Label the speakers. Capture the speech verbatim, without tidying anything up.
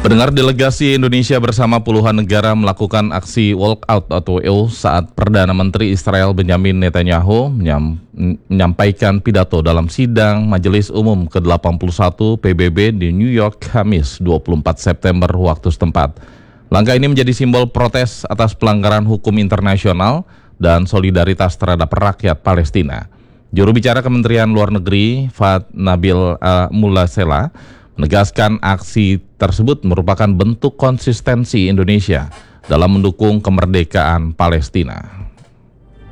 Speaker 1: Pendengar, delegasi Indonesia bersama puluhan negara melakukan aksi walkout atau W O saat Perdana Menteri Israel Benjamin Netanyahu menyam, menyampaikan pidato dalam sidang Majelis Umum ke delapan puluh satu P B B di New York Kamis dua puluh empat September waktu setempat. Langkah ini menjadi simbol protes atas pelanggaran hukum internasional dan solidaritas terhadap rakyat Palestina. Juru bicara Kementerian Luar Negeri Fad Nabil uh, Mulasela menegaskan aksi tersebut merupakan bentuk konsistensi Indonesia dalam mendukung kemerdekaan Palestina.